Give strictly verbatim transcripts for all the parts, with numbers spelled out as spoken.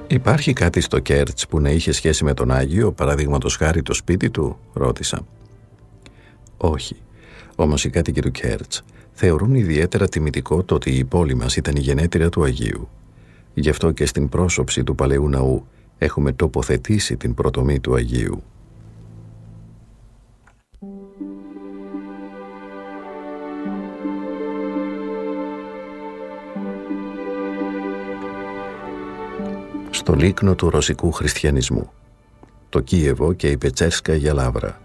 «Υπάρχει κάτι στο Κέρτς που να είχε σχέση με τον Άγιο, παραδείγματος χάρη το σπίτι του?» ρώτησα. «Όχι. Όμως οι κάτοικοι του Κέρτς θεωρούν ιδιαίτερα τιμητικό το ότι η πόλη μας ήταν η γενέτειρα του Αγίου. Γι' αυτό και στην πρόσωψη του παλαιού ναού έχουμε τοποθετήσει την πρωτομή του Αγίου». Στο λίκνο του ρωσικού χριστιανισμού, το Κίεβο και η Πετσέρσκαγια Λαύρα.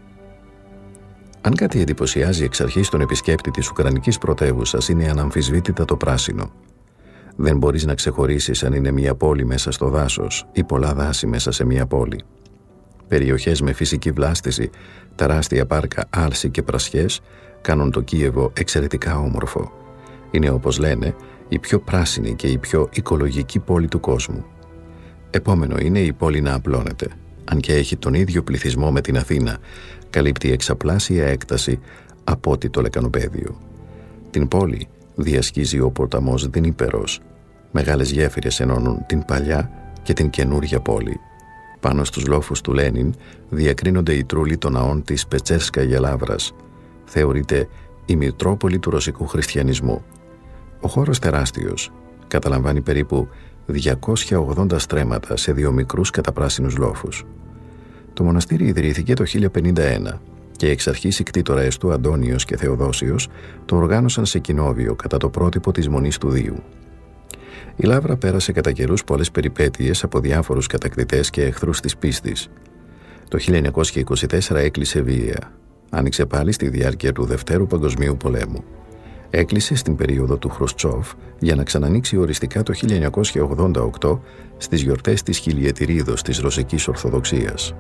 Αν κάτι εντυπωσιάζει εξ αρχής τον επισκέπτη της Ουκρανικής πρωτεύουσας, είναι αναμφισβήτητα το πράσινο. Δεν μπορείς να ξεχωρίσεις αν είναι μια πόλη μέσα στο δάσος ή πολλά δάση μέσα σε μια πόλη. Περιοχές με φυσική βλάστηση, τεράστια πάρκα, άλση και πρασιές κάνουν το Κίεβο εξαιρετικά όμορφο. Είναι, όπως λένε, η πιο πράσινη και η πιο οικολογική πόλη του κόσμου. Επόμενο είναι η πόλη να απλώνεται. Αν και έχει τον ίδιο πληθυσμό με την Αθήνα, καλύπτει εξαπλάσια έκταση από ό,τι το λεκανοπέδιο. Την πόλη διασχίζει ο ποταμός Δνήπερος. Μεγάλες γέφυρες ενώνουν την παλιά και την καινούρια πόλη. Πάνω στους λόφους του Λένιν διακρίνονται οι τρούλοι των ναών της Πετσέρσκαγια Λαύρας. Θεωρείται η μητρόπολη του ρωσικού χριστιανισμού. Ο χώρος τεράστιος, καταλαμβάνει περίπου διακόσια ογδόντα στρέμματα σε δύο μικρούς καταπράσινους λόφους. Το μοναστήρι ιδρύθηκε το χίλια πενήντα ένα και εξ αρχής οι κτήτορες του Αντώνιος και Θεοδόσιος το οργάνωσαν σε κοινόβιο κατά το πρότυπο της Μονής του Δίου. Η Λαύρα πέρασε κατά καιρούς πολλές περιπέτειες από διάφορους κατακτητές και εχθρούς της πίστης. Το χίλια εννιακόσια είκοσι τέσσερα έκλεισε βία. Άνοιξε πάλι στη διάρκεια του Δευτέρου Παγκοσμίου Πολέμου. Έκλεισε στην περίοδο του Χρουστσόφ για να ξανανοίξει οριστικά το χίλια εννιακόσια ογδόντα οκτώ στις γιορτές της χιλιετηρίδος της Ρωσικής Ορθοδοξίας.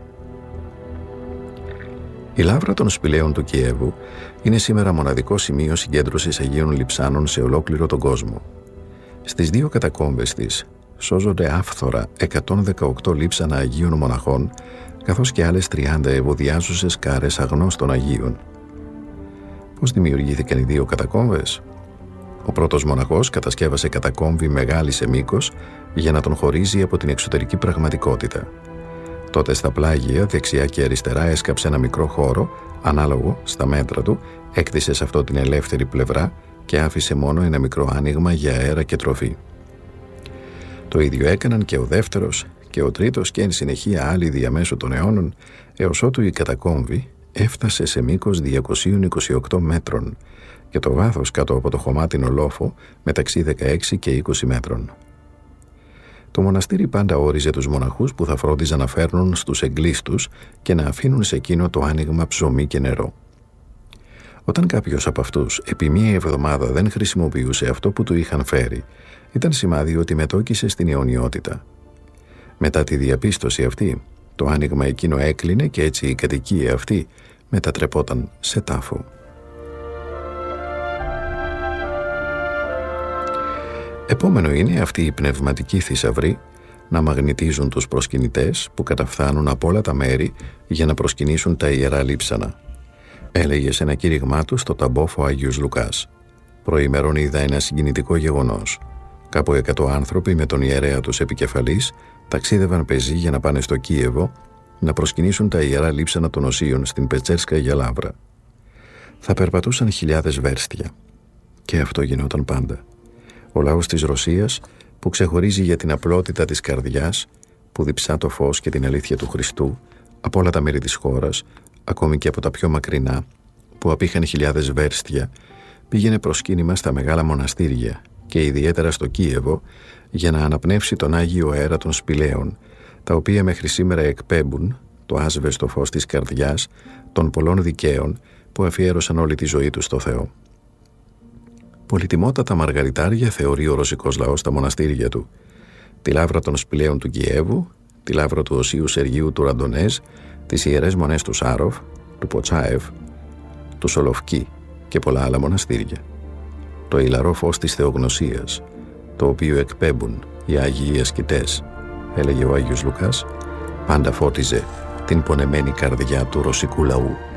Η Λαύρα των Σπηλαίων του Κιέβου είναι σήμερα μοναδικό σημείο συγκέντρωσης Αγίων Λειψάνων σε ολόκληρο τον κόσμο. Στις δύο κατακόμβες της σώζονται άφθορα εκατόν δεκαοκτώ λείψανα Αγίων Μοναχών, καθώς και άλλες τριάντα ευωδιάζουσες κάρες αγνώστων Αγίων. Πώς δημιουργήθηκαν οι δύο κατακόμβες? Ο πρώτος μοναχός κατασκεύασε κατακόμβη μεγάλη σε μήκος για να τον χωρίζει από την εξωτερική πραγματικότητα. Τότε στα πλάγια, δεξιά και αριστερά, έσκαψε ένα μικρό χώρο, ανάλογο στα μέτρα του, έκτισε σε αυτό την ελεύθερη πλευρά και άφησε μόνο ένα μικρό άνοιγμα για αέρα και τροφή. Το ίδιο έκαναν και ο δεύτερος και ο τρίτος και εν συνεχεία άλλοι διαμέσου των αιώνων, έως ότου η κατακόμβη έφτασε σε μήκος διακόσια είκοσι οκτώ μέτρων και το βάθος κάτω από το χωμάτινο λόφο μεταξύ δεκαέξι και είκοσι μέτρων. Το μοναστήρι πάντα όριζε τους μοναχούς που θα φρόντιζαν να φέρνουν στους εγκλήστους και να αφήνουν σε εκείνο το άνοιγμα ψωμί και νερό. Όταν κάποιος από αυτούς επί μία εβδομάδα δεν χρησιμοποιούσε αυτό που του είχαν φέρει, ήταν σημάδι ότι μετόκισε στην αιωνιότητα. Μετά τη διαπίστωση αυτή, το άνοιγμα εκείνο έκλεινε και έτσι η κατοικία αυτή μετατρεπόταν σε τάφο. Επόμενο είναι αυτοί οι πνευματικοί θησαυροί να μαγνητίζουν τους προσκυνητές που καταφθάνουν από όλα τα μέρη για να προσκυνήσουν τα ιερά λείψανα. Έλεγε σε ένα κήρυγμά του στο ταμπόφο Άγιος Λουκάς. Προημερών είδα ένα συγκινητικό γεγονός. Κάπου εκατό άνθρωποι με τον ιερέα τους επικεφαλής ταξίδευαν πεζοί για να πάνε στο Κίεβο να προσκυνήσουν τα ιερά λείψανα των Οσίων στην Πετσέρσκαγια Λαύρα. Θα περπατούσαν χιλιάδες βέρστια. Και αυτό γινόταν πάντα. Ο λαός της Ρωσίας που ξεχωρίζει για την απλότητα της καρδιάς, που διψά το φως και την αλήθεια του Χριστού από όλα τα μέρη της χώρας, ακόμη και από τα πιο μακρινά, που απήχαν χιλιάδες βέρστια, πήγαινε προσκύνημα στα μεγάλα μοναστήρια και ιδιαίτερα στο Κίεβο για να αναπνεύσει τον Άγιο αέρα των Σπηλαίων, τα οποία μέχρι σήμερα εκπέμπουν το άσβεστο φως της καρδιάς των πολλών δικαίων που αφιέρωσαν όλη τη ζωή τους στο Θεό. Πολυτιμότατα μαργαριτάρια θεωρεί ο ρωσικός λαός τα μοναστήρια του, τη Λαύρα των Σπηλαίων του Κιέβου, τη Λαύρα του Οσίου Σεργίου του Ραντονέζ, τις Ιερές Μονές του Σάροφ, του Ποτσάεφ, του Σολοφκή και πολλά άλλα μοναστήρια. Το ηλαρό φως της Θεογνωσίας, το οποίο εκπέμπουν οι Άγιοι ασκητές, έλεγε ο Άγιος Λουκάς, πάντα φώτιζε την πονεμένη καρδιά του ρωσικού λαού.